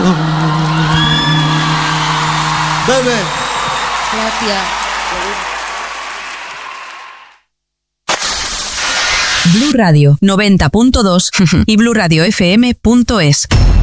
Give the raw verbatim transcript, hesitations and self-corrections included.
Bebe. Gracias. Blu Radio noventa punto dos y blu radio f m punto es.